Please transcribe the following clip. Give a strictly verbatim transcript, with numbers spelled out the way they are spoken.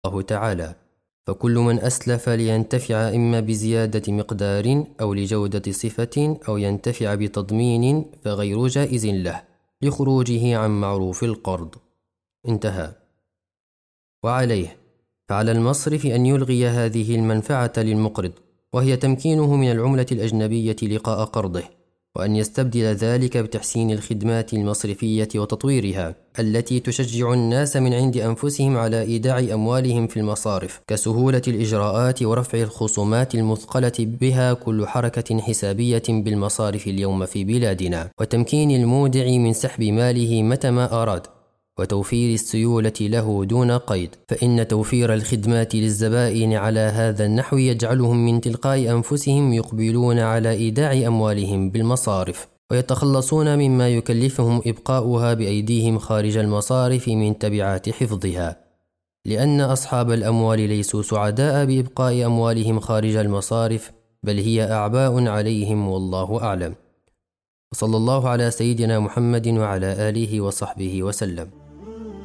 الله تعالى: فكل من أسلف لينتفع إما بزيادة مقدار أو لجودة صفة أو ينتفع بتضمين فغير جائز له لخروجه عن معروف القرض. انتهى. وعليه فعلى المصرف أن يلغي هذه المنفعة للمقرض، وهي تمكينه من العملة الأجنبية لقاء قرضه، وأن يستبدل ذلك بتحسين الخدمات المصرفية وتطويرها التي تشجع الناس من عند أنفسهم على إيداع أموالهم في المصارف، كسهولة الإجراءات ورفع الخصومات المثقلة بها كل حركة حسابية بالمصارف اليوم في بلادنا، وتمكين المودع من سحب ماله متى ما أراد، وتوفير السيولة له دون قيد. فإن توفير الخدمات للزبائن على هذا النحو يجعلهم من تلقاء أنفسهم يقبلون على إيداع أموالهم بالمصارف، ويتخلصون مما يكلفهم إبقاؤها بأيديهم خارج المصارف من تبعات حفظها، لأن أصحاب الأموال ليسوا سعداء بإبقاء أموالهم خارج المصارف، بل هي أعباء عليهم، والله أعلم. وصلى الله على سيدنا محمد وعلى آله وصحبه وسلم.